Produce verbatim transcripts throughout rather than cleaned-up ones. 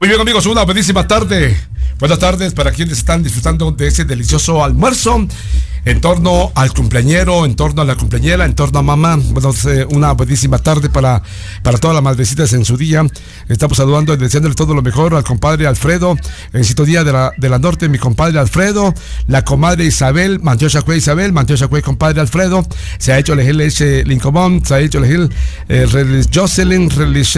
Muy bien, amigos, una buenísima tarde. Buenas tardes para quienes están disfrutando de ese delicioso almuerzo en torno al cumpleañero, en torno a la cumpleañera, en torno a mamá. Bueno, una buenísima tarde para, para todas las madrecitas en su día. Estamos saludando y deseándole todo lo mejor al compadre Alfredo, en sintonía de la, de la norte, mi compadre Alfredo, la comadre Isabel, Mantiocha Cue Isabel, Mantiocha Cue compadre Alfredo, se ha hecho elegir ese Lincoln, se ha hecho elegir eh, Relis Jocelyn, Relis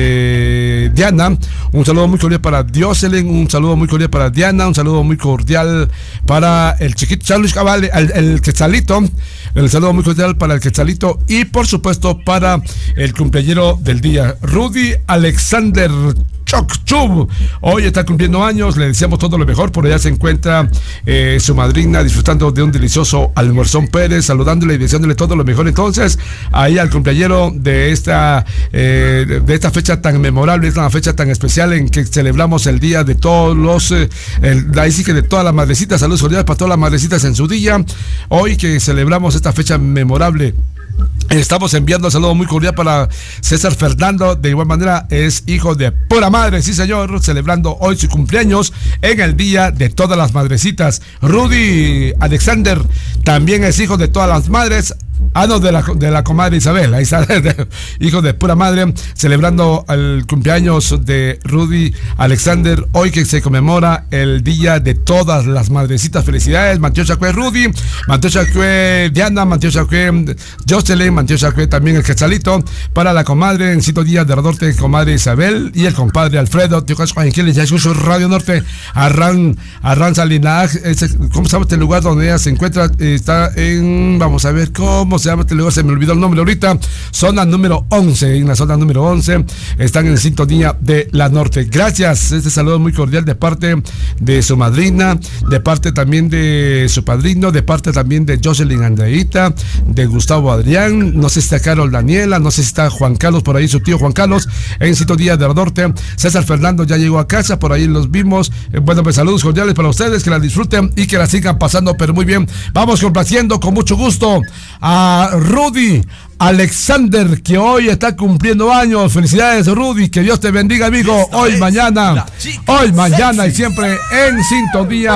eh, Diana, un saludo muy cordial para Jocelyn, un saludo muy cordial para Diana, un saludo muy cordial para el chiquito Charles Cabal, el, el Quetzalito, el saludo muy cordial para el Quetzalito y por supuesto para el cumpleañero del día, Rudy Alexander Chocchub. Hoy está cumpliendo años, le deseamos todo lo mejor. Por allá se encuentra eh, su madrina disfrutando de un delicioso almuerzón Pérez, saludándole y deseándole todo lo mejor. Entonces, ahí al cumpleañero de esta eh, de, de esta fecha tan memorable, es una fecha tan especial en que celebramos el día de todos los, eh, el, ahí sí que de todas las madrecitas, saludos cordiales para todas las madrecitas en su día. Hoy que celebramos esta fecha memorable, estamos enviando un saludo muy cordial para César Fernando, de igual manera es hijo de pura madre, sí señor, celebrando hoy su cumpleaños en el día de todas las madrecitas. Rudy Alexander también es hijo de todas las madres. Ah, no, de la, de la comadre Isabel, ahí está, hijo de pura madre, celebrando el cumpleaños de Rudy Alexander, hoy que se conmemora el día de todas las madrecitas. Felicidades, Mantiocha Cue Rudy, Mantiocha Cue Diana, Mantiocha Cue Jocelyn, Mantiocha Cue también el Quetzalito, para la comadre en Cito Díaz de Norte, comadre Isabel, y el compadre Alfredo, tío Casco, en quien les Radio Norte, Arran, Arran Salinaj, ¿cómo se llama este lugar donde ella se encuentra? Está en, vamos a ver cómo ¿Cómo se llama este lugar? Se me olvidó el nombre ahorita. Zona número once. En la zona número once están en sintonía de la norte. Gracias. Este saludo muy cordial de parte de su madrina, de parte también de su padrino, de parte también de Jocelyn Andreita, de Gustavo Adrián. No sé si está Carol Daniela, no sé si está Juan Carlos por ahí, su tío Juan Carlos, en sintonía de la norte. César Fernando ya llegó a casa, por ahí los vimos. Eh, bueno, pues saludos cordiales para ustedes, que la disfruten y que la sigan pasando, pero muy bien. Vamos complaciendo con mucho gusto a A Rudy Alexander, que hoy está cumpliendo años. Felicidades, Rudy, que Dios te bendiga, amigo. Hoy, mañana, hoy, mañana y siempre en sintonía